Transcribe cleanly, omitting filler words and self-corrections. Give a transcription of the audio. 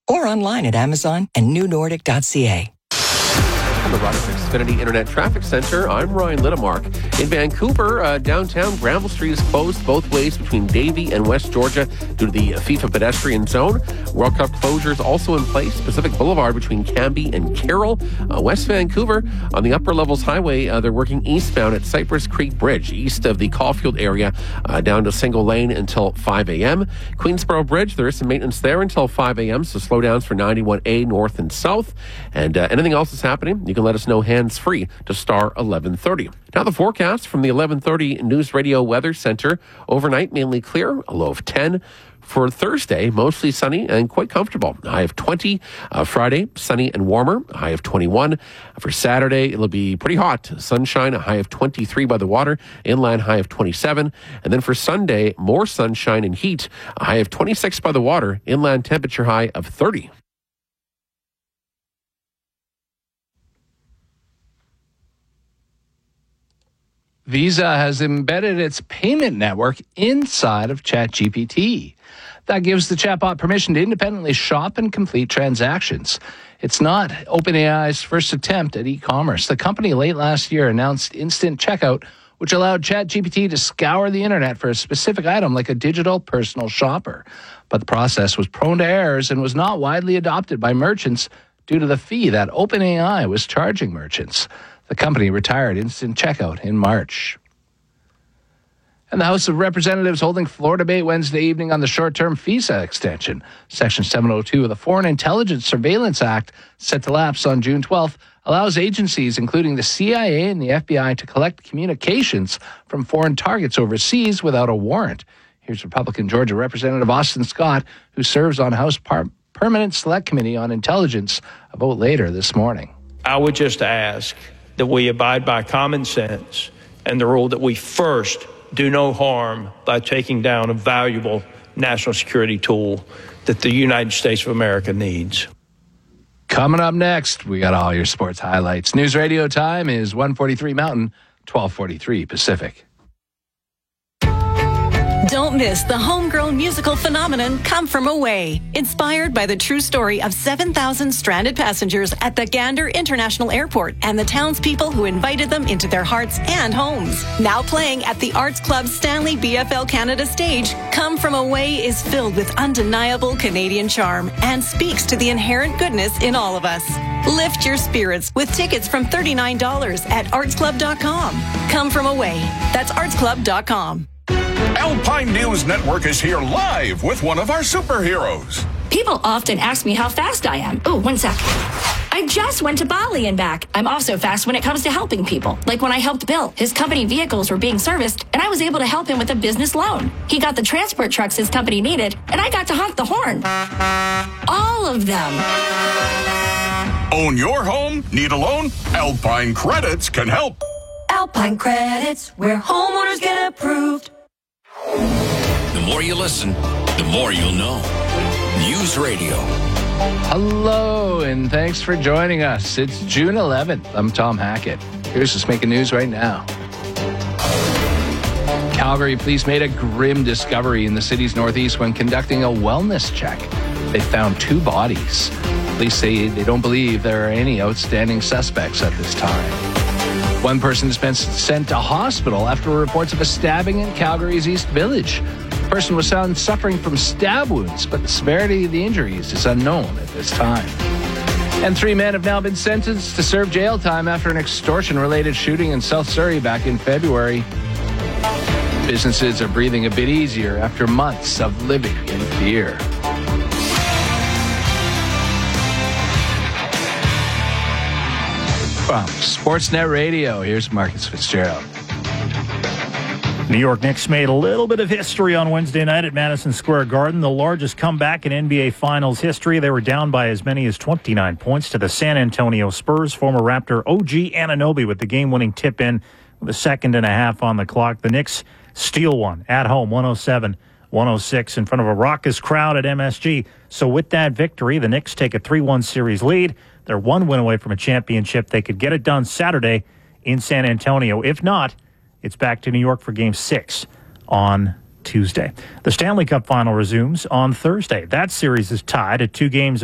or online at Amazon and newnordic.ca. From the Rogers Xfinity Internet Traffic Center, I'm Ryan Littlemark. In Vancouver, downtown Granville Street is closed both ways between Davie and West Georgia due to the FIFA pedestrian zone. World Cup closures also in place. Pacific Boulevard between Cambie and Carroll. West Vancouver, on the Upper Levels Highway, they're working eastbound at Cypress Creek Bridge, east of the Caulfield area, down to single lane until 5 a.m. Queensboro Bridge, there is some maintenance there until 5 a.m., so slowdowns for 91A north and south. And anything else that's happening, you can let us know hands-free to star 1130. Now the forecast from the 1130 News Radio Weather Center. Overnight, mainly clear, a low of 10. For Thursday, mostly sunny and quite comfortable. A high of 20. Friday, sunny and warmer, a high of 21. For Saturday, it'll be pretty hot. Sunshine, a high of 23 by the water. Inland, high of 27. And then for Sunday, more sunshine and heat, a high of 26 by the water. Inland temperature high of 30. Visa has embedded its payment network inside of ChatGPT. That gives the chatbot permission to independently shop and complete transactions. It's not OpenAI's first attempt at e-commerce. The company late last year announced Instant Checkout, which allowed ChatGPT to scour the internet for a specific item like a digital personal shopper. But the process was prone to errors and was not widely adopted by merchants due to the fee that OpenAI was charging merchants. The company retired Instant Checkout in March. And the House of Representatives holding floor debate Wednesday evening on the short-term FISA extension. Section 702 of the Foreign Intelligence Surveillance Act, set to lapse on June 12th, allows agencies including the CIA and the FBI to collect communications from foreign targets overseas without a warrant. Here's Republican Georgia Representative Austin Scott, who serves on House Permanent Select Committee on Intelligence, a vote later this morning. I would just ask that we abide by common sense and the rule that we first do no harm by taking down a valuable national security tool that the United States of America needs. Coming up next, we got all your sports highlights. News Radio time is 1:43 Mountain, 12:43 Pacific. Don't miss the homegrown musical phenomenon Come From Away, inspired by the true story of 7,000 stranded passengers at the Gander International Airport and the townspeople who invited them into their hearts and homes. Now playing at the Arts Club Stanley BFL Canada stage, Come From Away is filled with undeniable Canadian charm and speaks to the inherent goodness in all of us. Lift your spirits with tickets from $39 at artsclub.com. Come From Away. That's artsclub.com. Alpine News Network is here live with one of our superheroes. People often ask me how fast I am. Oh, one sec. I just went to Bali and back. I'm also fast when it comes to helping people. Like when I helped Bill. His company vehicles were being serviced, and I was able to help him with a business loan. He got the transport trucks his company needed, and I got to honk the horn. All of them. Own your home? Need a loan? Alpine Credits can help. Alpine Credits, where homeowners get approved. The more you listen, the more you'll know. News Radio. Hello, and thanks for joining us. It's June 11th. I'm Tom Hackett. Here's what's making news right now. Calgary police made a grim discovery in the city's northeast when conducting a wellness check. They found 2 bodies. Police say they don't believe there are any outstanding suspects at this time. One person has been sent to hospital after reports of a stabbing in Calgary's East Village. The person was found suffering from stab wounds, but the severity of the injuries is unknown at this time. And 3 men have now been sentenced to serve jail time after an extortion-related shooting in South Surrey back in February. Businesses are breathing a bit easier after months of living in fear. From Sportsnet Radio, here's Marcus Fitzgerald. New York Knicks made a little bit of history on Wednesday night at Madison Square Garden, the largest comeback in NBA Finals history. They were down by as many as 29 points to the San Antonio Spurs. Former Raptor OG Anunoby with the game-winning tip-in with a second and a half on the clock. The Knicks steal one at home, 107-106 in front of a raucous crowd at MSG. So with that victory, the Knicks take a 3-1 series lead. They're 1 win away from a championship. They could get it done Saturday in San Antonio. If not, it's back to New York for Game 6 on Tuesday. The Stanley Cup Final resumes on Thursday. That series is tied at 2 games